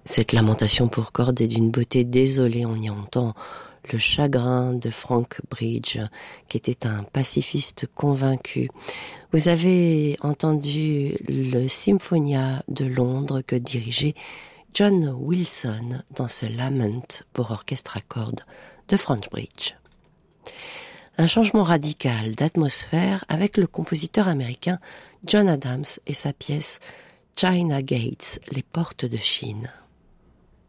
Cette lamentation pour cordes est d'une beauté désolée. On y entend le chagrin de Frank Bridge, qui était un pacifiste convaincu. Vous avez entendu le Symphonia de Londres que dirigeait John Wilson dans ce Lament pour orchestre à cordes de Frank Bridge. Un changement radical d'atmosphère avec le compositeur américain John Adams et sa pièce China Gates, les portes de Chine.